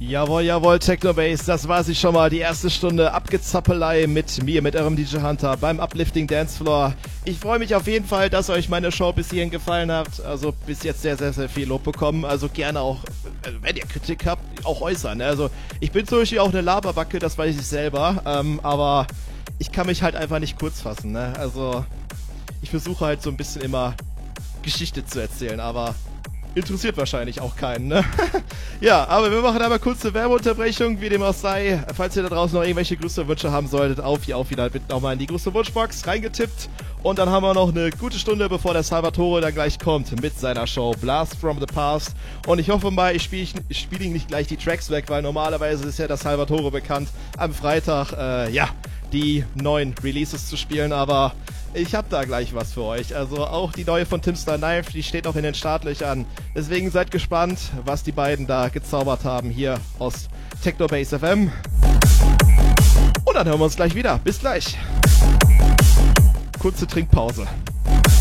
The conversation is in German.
Jawohl, jawohl, Technobase, das war sie schon mal, die erste Stunde Abgezappelei mit mir, mit eurem DJ Hunter beim Uplifting Dancefloor. Ich freue mich auf jeden Fall, dass euch meine Show bis hierhin gefallen hat, also bis jetzt sehr, sehr, sehr viel Lob bekommen, also gerne auch, wenn ihr Kritik habt, auch äußern, also ich bin zum Beispiel auch eine Laberbacke, das weiß ich selber, aber ich kann mich halt einfach nicht kurz fassen, ne, also ich versuche halt so ein bisschen immer Geschichte zu erzählen, aber interessiert wahrscheinlich auch keinen, ne? Ja, aber wir machen aber kurze Werbeunterbrechung, wie dem auch sei. Falls ihr da draußen noch irgendwelche Grüße Wünsche haben solltet, auf wieder bitte nochmal in die große Wunschbox reingetippt. Und dann haben wir noch eine gute Stunde, bevor der Salvatore dann gleich kommt mit seiner Show Blast from the Past. Und ich hoffe mal, ich spiele ihm nicht gleich die Tracks weg, weil normalerweise ist ja der Salvatore bekannt, am Freitag, die neuen Releases zu spielen, aber ich hab da gleich was für euch. Also auch die neue von Timster Knife, die steht auch in den Startlöchern. Deswegen seid gespannt, was die beiden da gezaubert haben hier aus Technobase FM. Und dann hören wir uns gleich wieder. Bis gleich. Kurze Trinkpause.